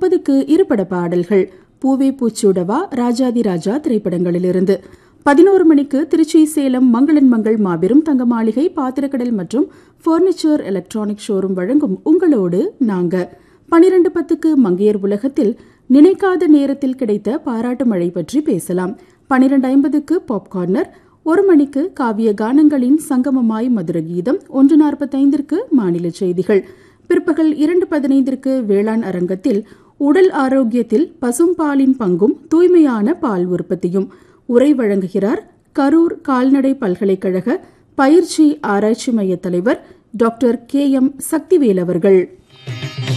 10:30க்கு இருபட பாடல்கள் பூவே பூச்சூடவா ராஜாதி ராஜா திரைப்படங்களிலிருந்து. 11 மணிக்கு திருச்சி சேலம் மங்களன் மங்கள் மாபெரும் தங்க மாளிகை பாத்திரக்கடல் மற்றும் பர்னிச்சர் எலக்ட்ரானிக் ஷோரூம் வழங்கும் உங்களோடு நாங்க. 12:10க்கு மங்கையர் உலகத்தில் நினைக்காத நேரத்தில் கிடைத்த பாராட்டு மழை பற்றி பேசலாம். 12:50க்கு பாப்கார்னர். 1 மணிக்கு காவிய கானங்களின் சங்கமமாய் மதுர கீதம். 1:45க்கு மாநில செய்திகள். பிற்பகல் 2:15க்கு வேளாண் அரங்கத்தில் உடல் ஆரோக்கியத்தில் பசும்பாலின் பங்கும் தூய்மையான பால் உற்பத்தியும் உரை வழங்குகிறார் கரூர் கால்நடை பல்கலைக்கழக பயிற்சி ஆராய்ச்சி மைய தலைவர் டாக்டர் KM சக்திவேல் அவர்கள்.